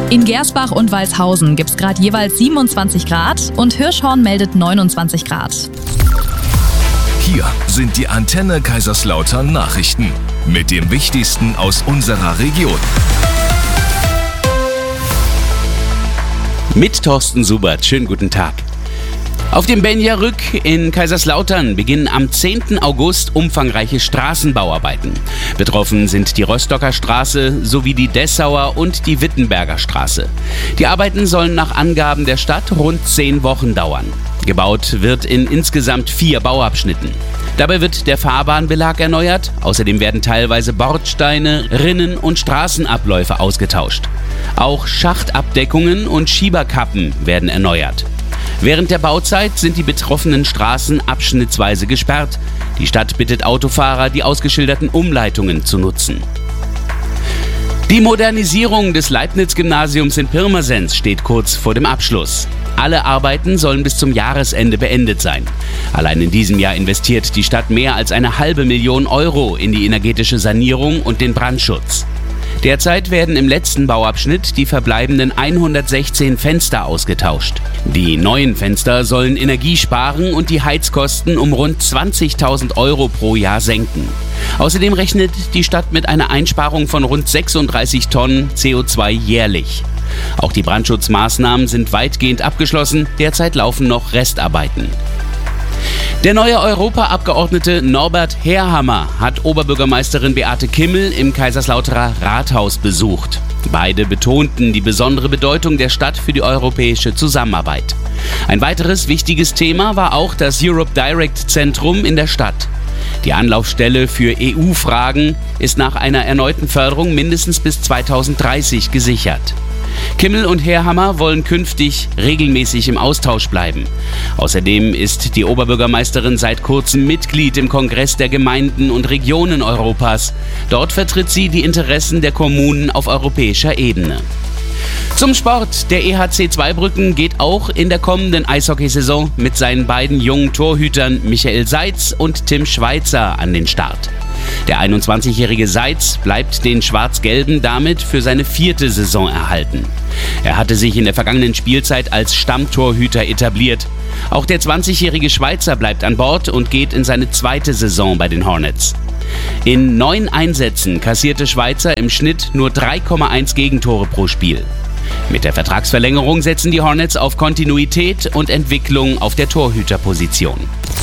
In Gersbach und Walshausen gibt es gerade jeweils 27 Grad und Hirschhorn meldet 29 Grad. Hier sind die Antenne Kaiserslautern Nachrichten mit dem Wichtigsten aus unserer Region. Mit Thorsten Subert, schönen guten Tag. Auf dem Benja-Rück in Kaiserslautern beginnen am 10. August umfangreiche Straßenbauarbeiten. Betroffen sind die Rostocker Straße sowie die Dessauer und die Wittenberger Straße. Die Arbeiten sollen nach Angaben der Stadt rund 10 Wochen dauern. Gebaut wird in insgesamt 4 Bauabschnitten. Dabei wird der Fahrbahnbelag erneuert, außerdem werden teilweise Bordsteine, Rinnen und Straßenabläufe ausgetauscht. Auch Schachtabdeckungen und Schieberkappen werden erneuert. Während der Bauzeit sind die betroffenen Straßen abschnittsweise gesperrt. Die Stadt bittet Autofahrer, die ausgeschilderten Umleitungen zu nutzen. Die Modernisierung des Leibniz-Gymnasiums in Pirmasens steht kurz vor dem Abschluss. Alle Arbeiten sollen bis zum Jahresende beendet sein. Allein in diesem Jahr investiert die Stadt mehr als 500.000 Euro in die energetische Sanierung und den Brandschutz. Derzeit werden im letzten Bauabschnitt die verbleibenden 116 Fenster ausgetauscht. Die neuen Fenster sollen Energie sparen und die Heizkosten um rund 20.000 Euro pro Jahr senken. Außerdem rechnet die Stadt mit einer Einsparung von rund 36 Tonnen CO2 jährlich. Auch die Brandschutzmaßnahmen sind weitgehend abgeschlossen, derzeit laufen noch Restarbeiten. Der neue Europaabgeordnete Norbert Herhammer hat Oberbürgermeisterin Beate Kimmel im Kaiserslauterer Rathaus besucht. Beide betonten die besondere Bedeutung der Stadt für die europäische Zusammenarbeit. Ein weiteres wichtiges Thema war auch das Europe Direct Zentrum in der Stadt. Die Anlaufstelle für EU-Fragen ist nach einer erneuten Förderung mindestens bis 2030 gesichert. Kimmel und Herhammer wollen künftig regelmäßig im Austausch bleiben. Außerdem ist die Oberbürgermeisterin seit kurzem Mitglied im Kongress der Gemeinden und Regionen Europas. Dort vertritt sie die Interessen der Kommunen auf europäischer Ebene. Zum Sport. Der EHC Zweibrücken geht auch in der kommenden Eishockeysaison mit seinen beiden jungen Torhütern Michael Seitz und Tim Schweitzer an den Start. Der 21-jährige Seitz bleibt den Schwarz-Gelben damit für seine 4. Saison erhalten. Er hatte sich in der vergangenen Spielzeit als Stammtorhüter etabliert. Auch der 20-jährige Schweitzer bleibt an Bord und geht in seine 2. Saison bei den Hornets. In 9 Einsätzen kassierte Schweitzer im Schnitt nur 3,1 Gegentore pro Spiel. Mit der Vertragsverlängerung setzen die Hornets auf Kontinuität und Entwicklung auf der Torhüterposition.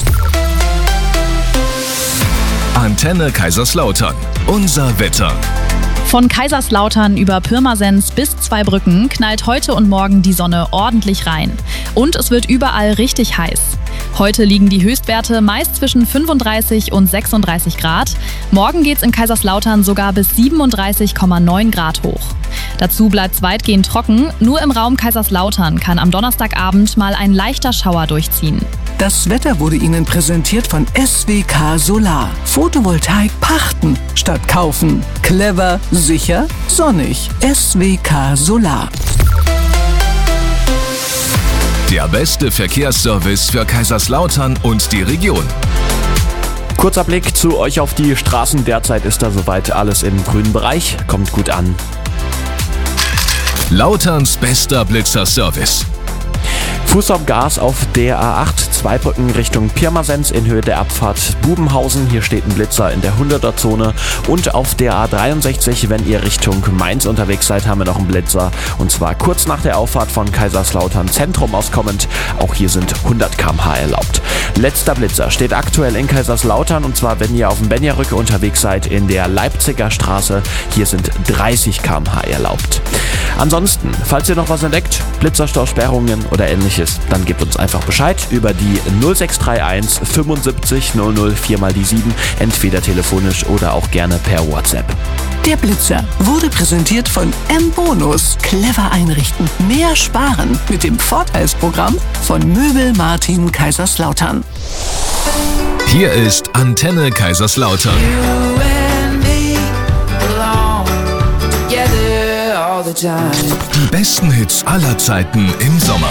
Antenne Kaiserslautern. Unser Wetter. Von Kaiserslautern über Pirmasens bis Zweibrücken knallt heute und morgen die Sonne ordentlich rein. Und es wird überall richtig heiß. Heute liegen die Höchstwerte meist zwischen 35 und 36 Grad. Morgen geht's in Kaiserslautern sogar bis 37,9 Grad hoch. Dazu bleibt's weitgehend trocken. Nur im Raum Kaiserslautern kann am Donnerstagabend mal ein leichter Schauer durchziehen. Das Wetter wurde Ihnen präsentiert von SWK Solar. Photovoltaik pachten statt kaufen. Clever, sicher, sonnig. SWK Solar. Der beste Verkehrsservice für Kaiserslautern und die Region. Kurzer Blick zu euch auf die Straßen. Derzeit ist da soweit alles im grünen Bereich. Kommt gut an. Lauterns bester Blitzerservice. Fuß auf Gas auf der A8 Zweibrücken Richtung Pirmasens in Höhe der Abfahrt Bubenhausen. Hier steht ein Blitzer in der 100er-Zone. Und auf der A63, wenn ihr Richtung Mainz unterwegs seid, haben wir noch einen Blitzer. Und zwar kurz nach der Auffahrt von Kaiserslautern Zentrum auskommend. Auch hier sind 100 km/h erlaubt. Letzter Blitzer steht aktuell in Kaiserslautern. Und zwar, wenn ihr auf dem Benja-Rück unterwegs seid in der Leipziger Straße. Hier sind 30 km/h erlaubt. Ansonsten, falls ihr noch was entdeckt, Blitzerstausperrungen oder ähnliches, dann gebt uns einfach Bescheid über die 0631 75 00 4x7, entweder telefonisch oder auch gerne per WhatsApp. Der Blitzer wurde präsentiert von M-Bonus. Clever einrichten, mehr sparen mit dem Vorteilsprogramm von Möbel Martin Kaiserslautern. Hier ist Antenne Kaiserslautern. Die besten Hits aller Zeiten im Sommer.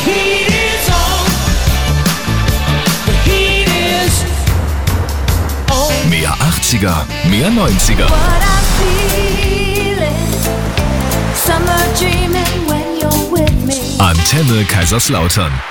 Mehr 80er, mehr 90er. Antenne Kaiserslautern.